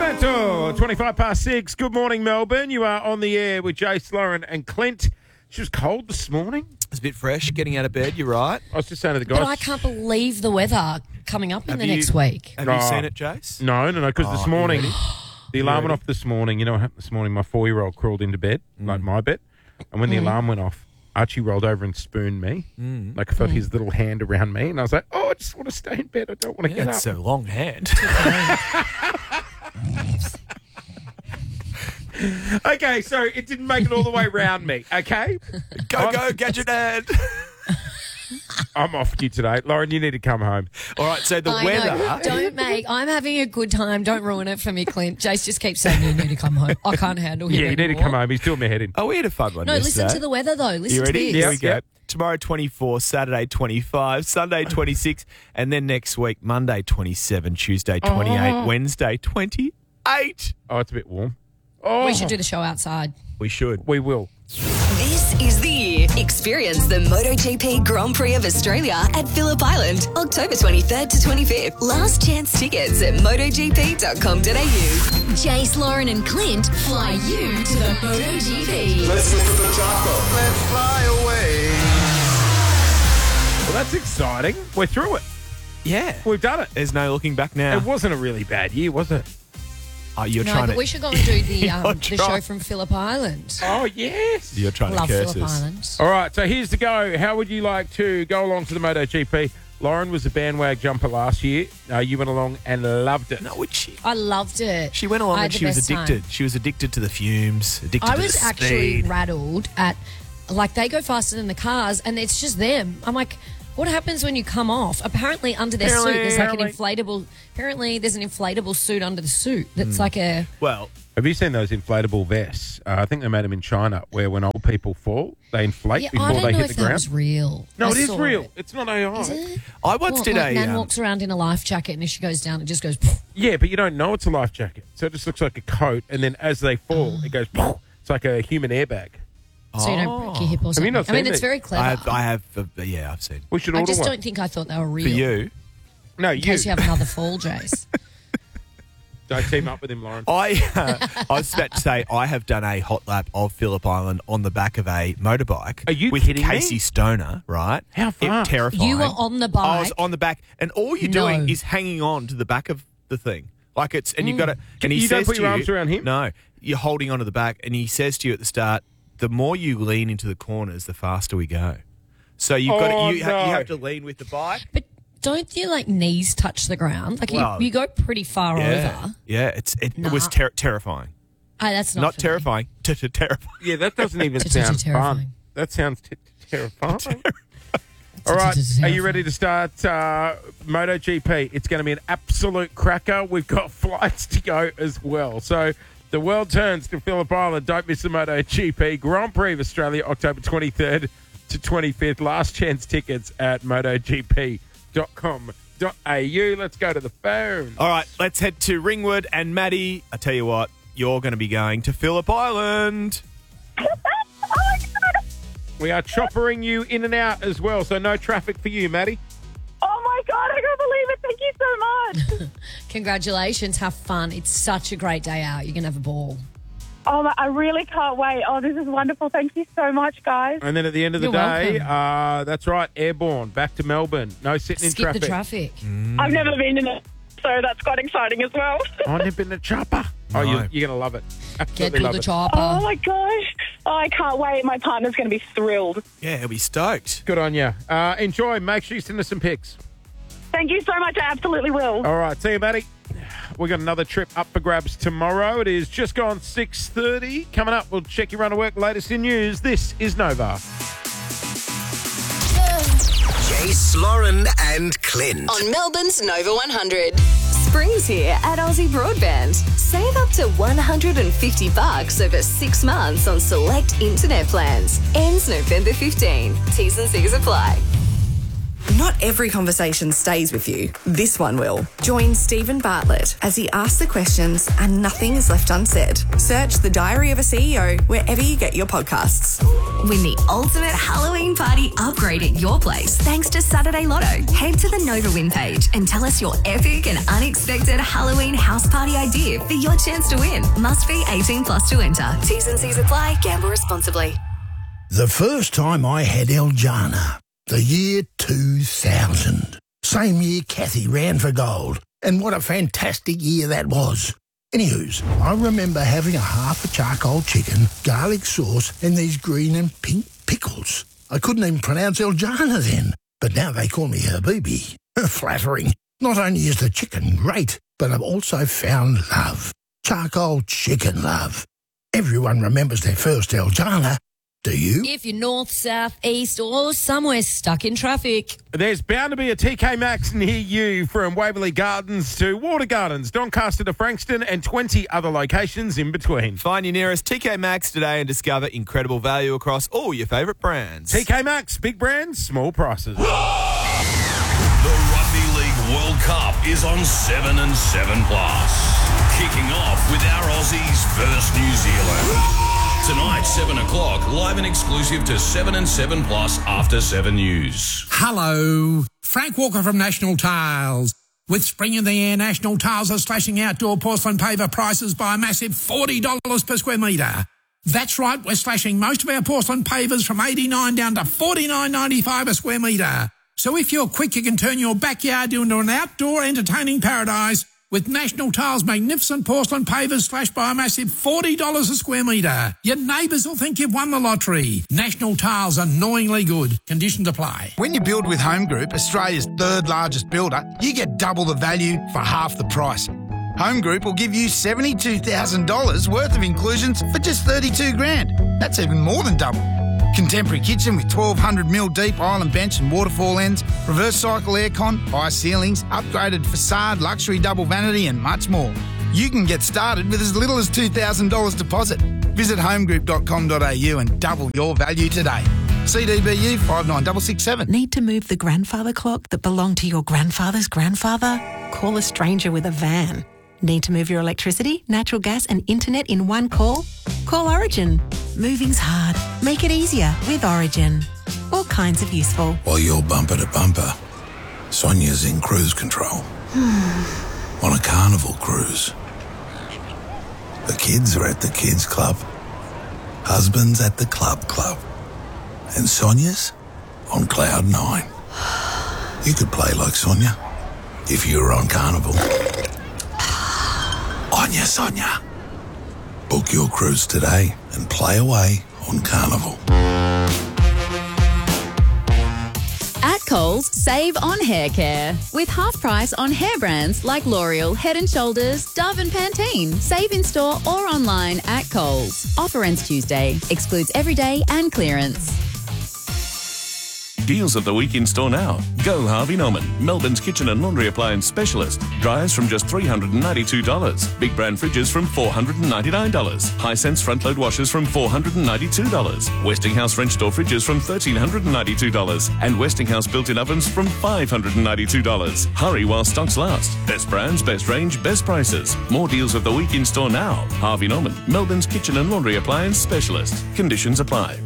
Fremantle, 25 past 6. Good morning, Melbourne. You are on the air with Jace, Lauren and Clint. She was cold this morning. It's a bit fresh getting out of bed, you're right. I was just saying to the guys. But I can't believe the weather coming up in the next week. Have you seen it, Jace? No, because this morning, the alarm went off this morning. You know what happened this morning? My 4-year-old crawled into bed, like my bed. And when the alarm went off, Archie rolled over and spooned me. Like I felt his little hand around me. And I was like, I just want to stay in bed. I don't want to get up. That's a long hand. Okay, so it didn't make it all the way round me, okay? Go, get your dad. I'm off you today. Lauren, you need to come home. All right, so the I weather. know. Don't make. I'm having a good time. Don't ruin it for me, Clint. Jace just keeps saying you need to come home. I can't handle him Yeah, you need to anymore. come home. He's doing my head in. Oh, we had a fun one No, yesterday. listen to the weather though. Listen You ready? to this. Here we go. Yep. Tomorrow 24, Saturday 25, Sunday 26, and then next week, Monday 27, Tuesday 28, Wednesday 28. Oh, it's a bit warm. Oh, We should do the show outside. We should. We will. This is the year. Experience the MotoGP Grand Prix of Australia at Phillip Island, October 23rd to 25th. Last chance tickets at motogp.com.au. Jace, Lauren and Clint fly you to the MotoGP. Let's lift the chopper. Let's fly away. Well, that's exciting. We're through it. Yeah. We've done it. There's no looking back now. It wasn't a really bad year, was it? Oh, you're No, trying but to. we should go and do the You're show trying- from Phillip Island. Oh, yes. You're trying Love to curse Phillip us. Island. All right, so here's the go. How would you like to go along to the MotoGP? Lauren was a bandwag jumper last year. You went along and loved it. No, would she? I loved it. She went along I and had she the was best addicted. time. She was addicted to the fumes, addicted I to was the actually speed. rattled at, like, they go faster than the cars and it's just them. I'm like, what happens when you come off? Apparently under their suit, there's like an inflatable, apparently there's an inflatable suit under the suit that's like a... Well, Have you seen those inflatable vests? I think they made them in China, where when old people fall, they inflate Yeah, before I don't they know hit if the that ground. was real. No, I it is saw real. it. It's not AI. Is it? I once What, did like a. Nan walks around in a life jacket and if she goes down, it just goes... Yeah, but you don't know it's a life jacket. So it just looks like a coat, and then as they fall, it goes... It's like a human airbag. So you don't break your hip or Have something. you not I mean, seen it's it? very clever. I have. Yeah, I've seen. We should I order just one. don't think I thought they were real. For you, No, In case you have another fall, Jace. Don't team up with him, Lauren. I was about to say I have done a hot lap of Phillip Island on the back of a motorbike. Are you with kidding me? Casey Stoner, right? How far? It, terrifying. You were on the bike? I was on the back, and all you're doing No. is hanging on to the back of the thing. Like it's, and you've got to. And he You don't says put to your you, arms around him? No, you're holding onto the back, and he says to you at the start, the more you lean into the corners, the faster we go. So you've got Oh, to, you no. have to lean with the bike. But don't your, like, knees touch the ground? Like, Well, you go pretty far Yeah, over. yeah. It Nah. was terrifying. Oh, that's not Not for me. terrifying. Terrifying. Yeah, that doesn't even sound Terrifying. fun. That sounds terrifying. All right, are you ready to start MotoGP? It's going to be an absolute cracker. We've got flights to go as well. So the world turns to Phillip Island. Don't miss the MotoGP Grand Prix of Australia, October 23rd to 25th. Last chance tickets at motogp.com.au. Let's go to the phone. All right, let's head to Ringwood. And Maddie, I tell you what, you're going to be going to Phillip Island. We are choppering you in and out as well, so no traffic for you, Maddie. Oh my God, I can't believe it. Thank you so much. Congratulations. Have fun. It's such a great day out. You're going to have a ball. Oh, I really can't wait. Oh, this is wonderful. Thank you so much, guys. And then at the end of the You're day, welcome. that's right, airborne, back to Melbourne. No sitting Skip in the traffic. traffic. I've never been in it, so that's quite exciting as well. I've never been a chopper. No. Oh, you're going to love it. Get Absolutely to love the it. chopper. Oh my gosh. Oh, I can't wait. My partner's going to be thrilled. Yeah, he'll be stoked. Good on you. Enjoy. Make sure you send us some pics. Thank you so much. I absolutely will. All right, see you, Maddie. We've got another trip up for grabs tomorrow. It is just gone 6:30. Coming up, we'll check your run to work. Latest in news. This is Nova. Jace, Lauren and Clint. On Melbourne's Nova 100. Spring's here at Aussie Broadband. Save up to $150 over 6 months on select internet plans. Ends November 15. T's and C's apply. Not every conversation stays with you. This one will. Join Stephen Bartlett as he asks the questions and nothing is left unsaid. Search The Diary of a CEO wherever you get your podcasts. Win the ultimate Halloween party upgrade at your place thanks to Saturday Lotto. Head to the Nova Win page and tell us your epic and unexpected Halloween house party idea for your chance to win. Must be 18 plus to enter. T's and C's apply. Gamble responsibly. The first time I had Eljana, the year 2000. Same year Kathy ran for gold. And what a fantastic year that was. Anywho's, I remember having a half a charcoal chicken, garlic sauce, and these green and pink pickles. I couldn't even pronounce Eljana then, but now they call me Habibi. Flattering. Not only is the chicken great, but I've also found love. Charcoal chicken love. Everyone remembers their first Eljana. Do you? If you're north, south, east, or somewhere stuck in traffic. There's bound to be a TK Maxx near you, from Waverley Gardens to Water Gardens, Doncaster to Frankston, and 20 other locations in between. Find your nearest TK Maxx today and discover incredible value across all your favourite brands. TK Maxx, big brands, small prices. The Rugby League World Cup is on 7 and 7 Plus. Kicking off with our Aussies versus New Zealand. Tonight, 7 o'clock, live and exclusive to 7 and 7 Plus After 7 News. Hello, Frank Walker from National Tiles. With spring in the air, National Tiles are slashing outdoor porcelain paver prices by a massive $40 per square metre. That's right, we're slashing most of our porcelain pavers from $89 down to $49.95 a square metre. So if you're quick, you can turn your backyard into an outdoor entertaining paradise with National Tiles' magnificent porcelain pavers slashed by a massive $40 a square metre. Your neighbours will think you've won the lottery. National Tiles, annoyingly good. Conditions apply. When you build with Home Group, Australia's third largest builder, you get double the value for half the price. Home Group will give you $72,000 worth of inclusions for just $32,000. That's even more than double. Contemporary kitchen with 1,200mm deep island bench and waterfall ends, reverse cycle aircon, high ceilings, upgraded facade, luxury double vanity and much more. You can get started with as little as $2,000 deposit. Visit homegroup.com.au and double your value today. CDBU 59667. Need to move the grandfather clock that belonged to your grandfather's grandfather? Call a stranger with a van. Need to move your electricity, natural gas and internet in one call? Call Origin. Moving's hard. Make it easier with Origin. All kinds of useful. While you're bumper to bumper, Sonia's in cruise control. On a carnival cruise. The kids are at the kids club. Husband's at the club. And Sonia's on cloud 9. You could play like Sonia if you were on carnival. Anya, Sonia. Book your cruise today and play away on Carnival. At Coles, save on hair care. With half price on hair brands like L'Oreal, Head & Shoulders, Dove and Pantene. Save in store or online at Coles. Offer ends Tuesday. Excludes everyday and clearance. Deals of the week in store now. Go Harvey Norman, Melbourne's kitchen and laundry appliance specialist. Dryers from just $392. Big brand fridges from $499. Hisense front load washers from $492. Westinghouse French door fridges from $1,392. And Westinghouse built-in ovens from $592. Hurry while stocks last. Best brands, best range, best prices. More deals of the week in store now. Harvey Norman, Melbourne's kitchen and laundry appliance specialist. Conditions apply.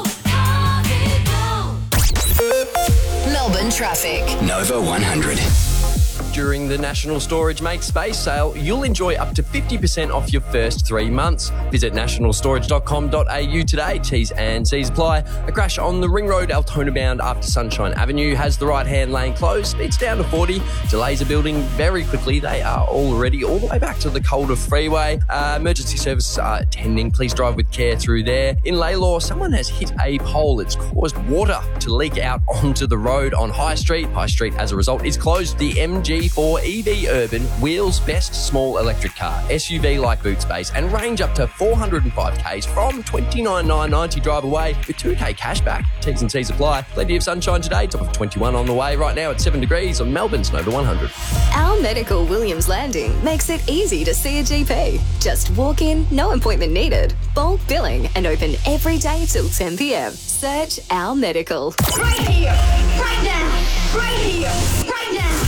Melbourne traffic. Nova 100. During the National Storage Make Space sale, you'll enjoy up to 50% off your first 3 months. Visit nationalstorage.com.au today. T's and C's apply. A crash on the Ring Road, Altona bound after Sunshine Avenue has the right-hand lane closed. Speeds down to 40. Delays are building very quickly. They are already all the way back to the Calder Freeway. Emergency services are attending. Please drive with care through there. In Laylaw, someone has hit a pole. It's caused water to leak out onto the road on High Street. High Street, as a result, is closed. The MG4 EV Urban, wheels best small electric car, SUV like boot space, and range up to 405 Ks from $29,990 drive away with 2K cashback. T's and C's apply. Plenty of sunshine today, top of 21 on the way. Right now at 7 degrees on Melbourne's Nova 100. Our Medical Williams Landing makes it easy to see a GP. Just walk in, no appointment needed. Bulk billing and open every day till 10 p.m. Search Our Medical. Right here, right now. Right here, right now.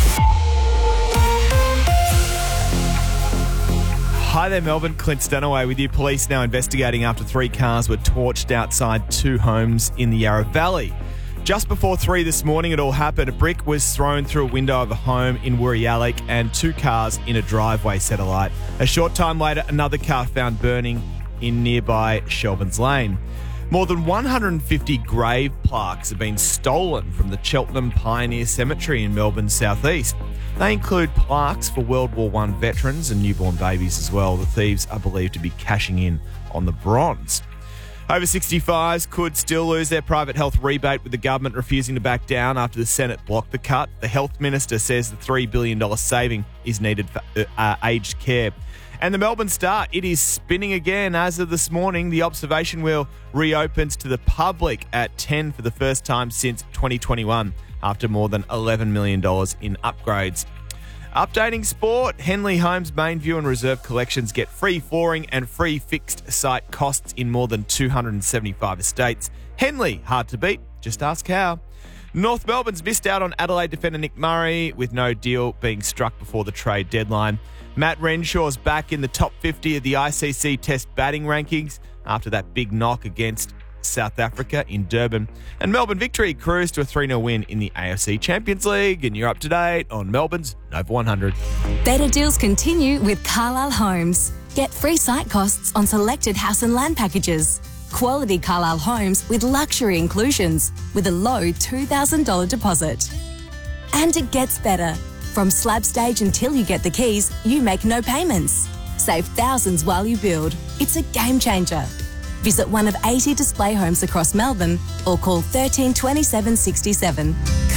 Hi there, Melbourne. Clint Stanaway with you. Police now investigating after 3 cars were torched outside 2 homes in the Yarra Valley. Just before 3 this morning, it all happened. A brick was thrown through a window of a home in Wurrialik and 2 cars in a driveway set alight. A short time later, another car found burning in nearby Shelburne's Lane. More than 150 grave plaques have been stolen from the Cheltenham Pioneer Cemetery in Melbourne's southeast. They include plaques for World War I veterans and newborn babies as well. The thieves are believed to be cashing in on the bronze. Over 65s could still lose their private health rebate, with the government refusing to back down after the Senate blocked the cut. The health minister says the $3 billion saving is needed for aged care. And the Melbourne Star, it is spinning again. As of this morning, the observation wheel reopens to the public at 10 for the first time since 2021, after more than $11 million in upgrades. Updating sport, Henley Homes main view and reserve collections get free flooring and free fixed site costs in more than 275 estates. Henley, hard to beat, just ask how. North Melbourne's missed out on Adelaide defender Nick Murray, with no deal being struck before the trade deadline. Matt Renshaw's back in the top 50 of the ICC Test batting rankings after that big knock against South Africa in Durban. And Melbourne Victory cruised to a 3-0 win in the AFC Champions League. And you're up to date on Melbourne's Nova 100. Better deals continue with Carlisle Homes. Get free site costs on selected house and land packages. Quality Carlisle Homes with luxury inclusions with a low $2,000 deposit. And it gets better. From slab stage until you get the keys, you make no payments. Save thousands while you build. It's a game changer. Visit one of 80 display homes across Melbourne or call 13 27 67.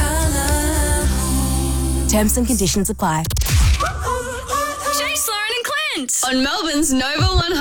Terms and conditions apply. Jay, Lauren and Clint on Melbourne's Nova 100.